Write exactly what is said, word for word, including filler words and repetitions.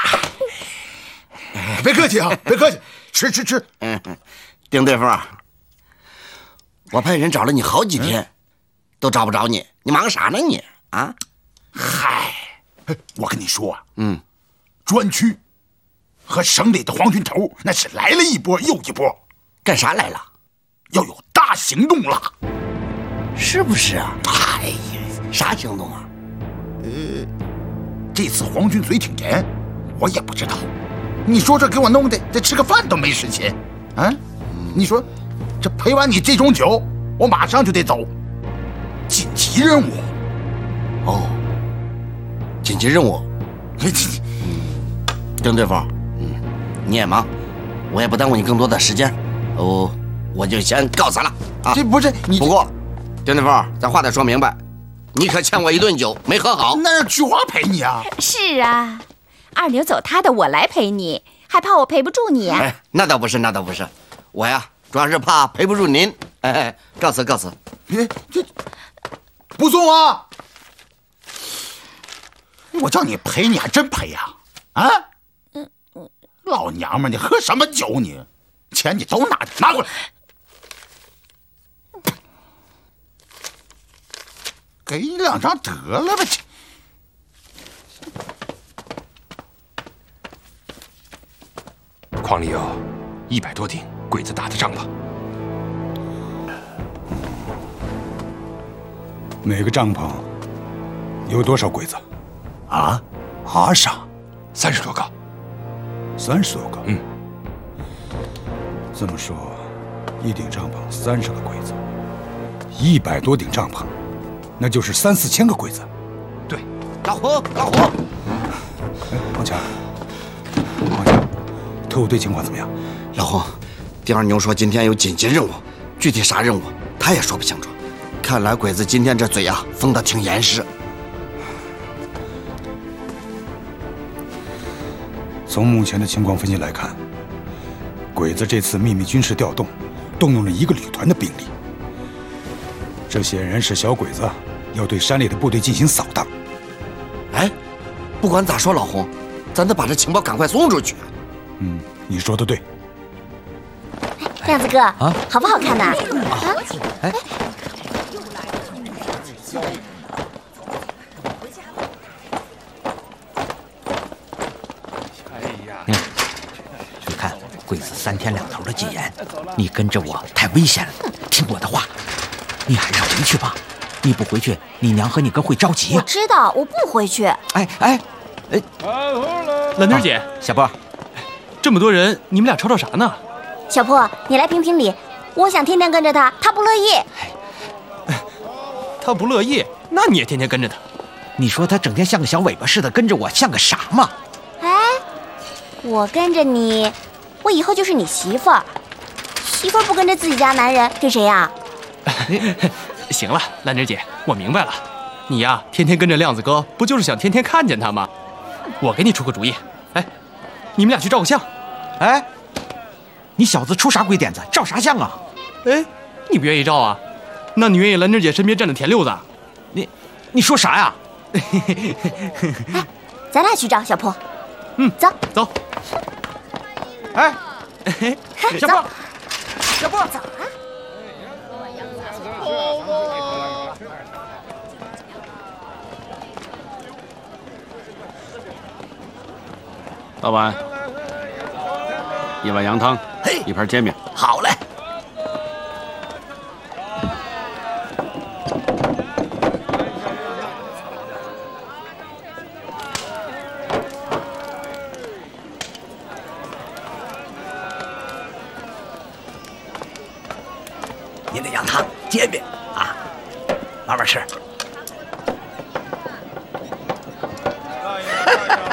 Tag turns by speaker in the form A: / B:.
A: 别客气啊，别客气，吃吃吃。
B: 嗯，丁对付，我派人找了你好几天，嗯、都找不着你，你忙啥呢你？啊？
A: 嗨，我跟你说啊，
B: 嗯，
A: 专区和省里的黄军头那是来了一波又一波，
B: 干啥来了？
A: 要有大行动了，
B: 是不是啊？哎呀，啥行动啊？
A: 呃，这次皇军嘴挺严，我也不知道。你说这给我弄的，这吃个饭都没时间，啊？你说这陪完你这种酒，我马上就得走，紧急任务。
B: 哦，紧急任务。嗯，丁对付，嗯，你也忙，我也不耽误你更多的时间，哦，我就先告辞了啊。
A: 这不是你，
B: 不过，丁对付，咱话得说明白，你可欠我一顿酒，没喝好。
A: 那让菊花陪你啊。
C: 是啊。二牛走他的，我来陪你，还怕我陪不住你呀、啊？
B: 哎，那倒不是，那倒不是，我呀，主要是怕陪不住您。哎哎，告辞告辞。
A: 别，这不送啊！我叫你陪，你还真陪呀、啊？啊？嗯嗯，老娘们，你喝什么酒你？钱你都拿着，拿过来。给你两张得了吧，去。
D: 矿里有一百多顶鬼子打的帐篷，
E: 每个帐篷有多少鬼子？
A: 啊？
E: 啊啥？
D: 三十多个。
E: 三十多个？
D: 嗯。
E: 这么说，一顶帐篷三十个鬼子，一百多顶帐篷，那就是三四千个鬼子。
D: 对。
B: 老胡，老胡。
E: 哎，王强，王强。特务队情况怎么样？
B: 老胡，丁二牛说今天有紧急任务，具体啥任务他也说不清楚。看来鬼子今天这嘴啊封得挺严实。
E: 从目前的情况分析来看，鬼子这次秘密军事调动，动用了一个旅团的兵力。这显然是小鬼子要对山里的部队进行扫荡。
B: 哎，不管咋说，老胡，咱得把这情报赶快送出去。
E: 嗯，你说的对。
C: 亮子哥，啊，好不好看呢？啊，
B: 哎，
F: 嗯，你看，鬼子三天两头的禁言，你跟着我太危险了，听我的话，你还是回去吧。你不回去，你娘和你哥会着急。
C: 我知道，我不回去。
F: 哎哎哎，
G: 兰妮姐，啊，
F: 小波。
G: 这么多人，你们俩吵吵啥呢？
C: 小破，你来评评理。我想天天跟着他，他不乐意。
G: 他不乐意，那你也天天跟着他。
F: 你说他整天像个小尾巴似的跟着我，像个啥嘛？
C: 哎，我跟着你，我以后就是你媳妇儿。媳妇儿不跟着自己家男人，跟谁呀？
G: 行了，兰芝姐，我明白了。你呀，天天跟着亮子哥，不就是想天天看见他吗？我给你出个主意，哎。你们俩去照个相。
F: 哎，你小子出啥鬼点子？照啥相啊？
G: 哎，你不愿意照啊？那你愿意兰芝姐身边站的田六子？
F: 你你说啥呀？
C: 哎，咱俩去照小破。
G: 嗯，
C: 走
G: 走。
F: 哎，小破，小破，
C: 走啊！
H: 老板，一碗羊汤，一盘煎饼。
B: 好嘞。
F: 您的羊汤、煎饼啊，慢慢吃。